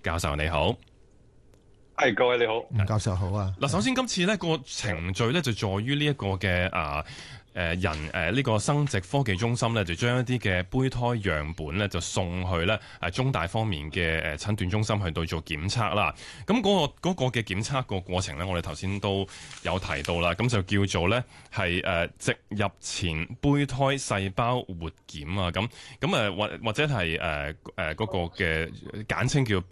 教授你好。 係，各位你好， 吳教授好啊。 嗱，首先今次呢個程序呢，就在於呢一個嘅呢個生殖科技中心呢，就將一啲嘅胚胎樣本呢，就送去呢中大方面嘅診斷中心去到做檢測啦。咁嗰個嘅檢測個過程呢，我哋頭先都有提到啦。咁就叫做呢係植入前胚胎細胞活檢啊。咁或者係嗰個嘅簡稱叫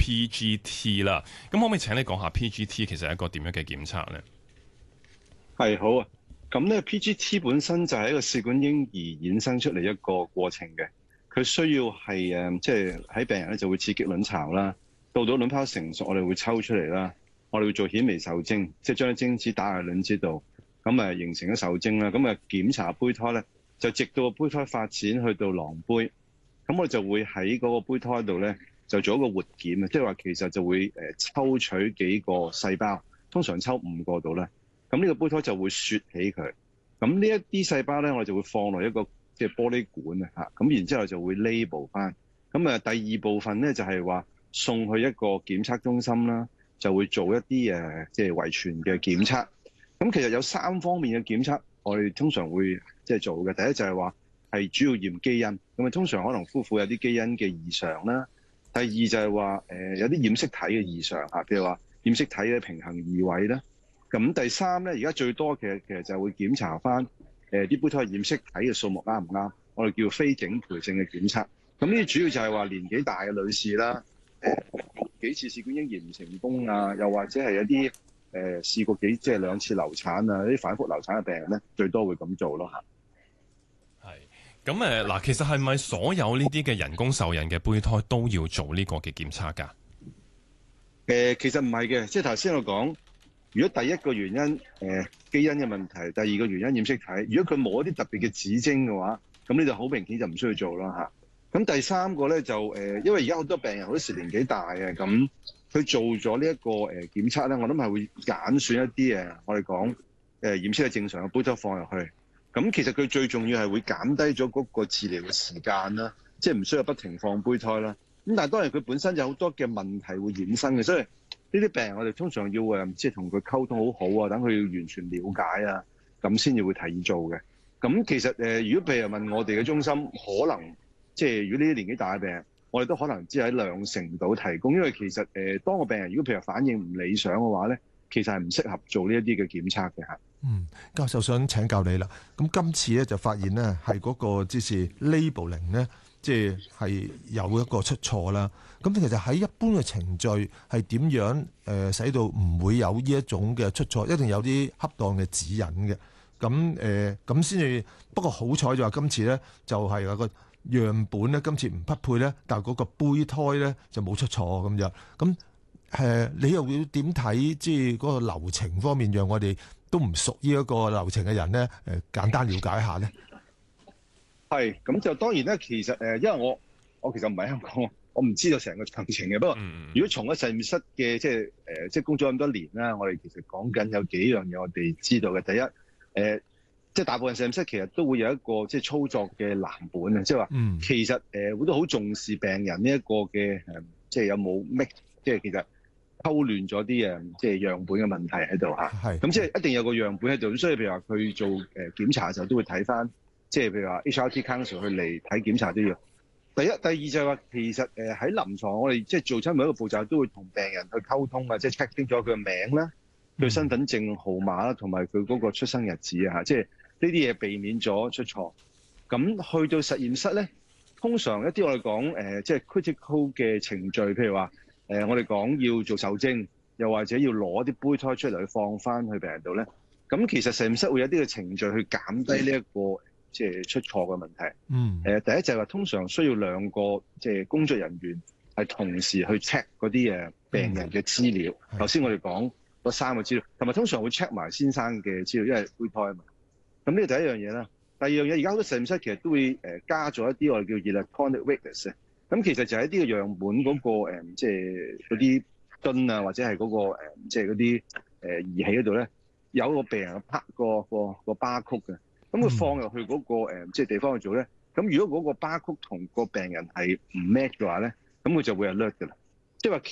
PGT 啦。咁可唔可以請你講下 PGT 其實係一個點樣嘅檢測呢？ 係好啊。咁咧 PGT 本身就係一個試管嬰兒衍生出嚟一個過程嘅，佢需要係即係喺病人咧就會刺激卵巢啦，到卵泡成熟我哋會抽出嚟啦，我哋會做顯微受精，即係將啲精子打入卵子度，咁形成咗受精啦，咁檢查胚胎咧就直到個胚胎發展去到囊胚，咁我就會喺嗰個胚胎度咧就做一個活檢啊，即係話其實就會抽取幾個細胞，通常抽5個度咧。咁呢個胚胎就會雪起佢，咁呢一啲細胞咧，我哋就會放落一個即係玻璃管啊嚇，咁然之後就會 label 翻。咁第二部分咧就係話送去一個檢測中心啦，就會做一啲即係遺傳嘅檢測。咁其實有3方面嘅檢測，我哋通常會即係做嘅。第一就係話係主要驗基因，咁通常可能夫婦有啲基因嘅異常啦。第二就係話有啲染色體嘅異常嚇，譬如話染色體嘅平衡移位啦。咁第三咧，而家最多其實就會檢查翻啲胚胎染色體嘅數目啱唔啱，我哋叫非整培性嘅檢測。咁呢啲主要就係話年紀大嘅女士啦，幾次試管嬰兒唔成功啊，又或者係一啲試過即係2次流產啊，啲反覆流產嘅病人咧，最多會咁做咯嚇。 係咁嗱，其實係咪所有呢啲嘅人工受孕嘅胚胎都要做呢個嘅檢測㗎？ 其實唔係嘅，即係頭先我講。如果第一個原因基因嘅問題，第二個原因染色體，如果佢冇一啲特別嘅指徵嘅話，咁呢就好明顯就唔需要做啦嚇。咁第三個咧就因為而家好多病人好多時年紀大嘅，咁佢做咗呢一個檢測咧，我諗係會揀選一啲我哋講染色體正常嘅胚胎放入去。咁其實佢最重要係會減低咗嗰個治療嘅時間啦，即係唔需要不停放胚胎啦。咁但係當然佢本身有好多嘅問題會衍生嘅，所以呢啲病人我哋通常要即係同佢溝通好好啊，等佢完全了解啊，咁先至會提議做嘅。咁其實如果譬如問我哋嘅中心，可能即係如果呢啲年紀大嘅病人，我哋都可能只係喺2成度提供，因為其實當個病人如果譬如反應唔理想嘅話咧，其實係唔適合做呢一啲嘅檢測嘅嚇。 教授想請教你啦。咁今次咧就發現咧係嗰個即係 labeling 咧，即係有一個出錯啦。咁其實喺一般嘅程序係點樣使到唔會有呢一種嘅出錯？一定有啲恰當嘅指引嘅。咁先至。不過好彩就話今次咧就係有個樣本咧，今次唔匹配咧，但係嗰個胚胎咧就冇出錯咁樣。咁你又要點睇？即係嗰個流程方面，讓我哋都唔熟呢一個流程嘅人咧簡單了解一下咧。 係，咁就當然咧，其實因為我其實唔喺香港，我唔知道成個詳情嘅。不過，如果從一實驗室嘅即係工作咁多年啦，我哋其實講緊有幾樣嘢我哋知道嘅。第一，即係大部分實驗室其實都會有一個即係操作嘅藍本啊，即係話其實會都好重視病人呢一個嘅即係有冇 mix，即係其實溝亂咗啲即係樣本嘅問題喺度嚇。咁即係一定有個樣本喺度，所以譬如話佢做檢查嘅時候都會睇翻。即係譬如話 HRT Council 去嚟睇檢查都要。第一、第二就係話，其實喺臨床我哋即係做親每一個步驟都會同病人去溝通啊，即係 check 清楚佢嘅名啦、佢身份證號碼啦，同埋佢嗰個出生日子啊，即係呢啲嘢避免咗出錯。咁去到實驗室咧，通常一啲我哋講即係 critical 嘅程序，譬如話我哋講要做受精，又或者要攞啲胚胎出嚟去放翻去病人度咧，咁其實實驗室會有啲嘅程序去減低呢一個即係出錯嘅問題。第一就係話通常需要2個即係工作人員係同時去 check 嗰啲病人嘅資料。頭先我哋講嗰3個資料，同埋通常會 check 埋先生嘅資料，因為胚胎啊嘛。咁呢個第一樣嘢啦。第二樣嘢，而家好多實驗室其實都會加咗一啲我哋叫 electronic witness 啊。咁其實就係一啲嘅樣本嗰個即係嗰啲樽啊，或者係嗰個即係嗰啲儀器嗰度咧，有個病人拍個 barcode 嘅。咁佢放入去嗰個即係地方去做咧，咁如果嗰個 barcode同個病人係唔 match 嘅話咧，咁佢就會alert㗎啦。即係話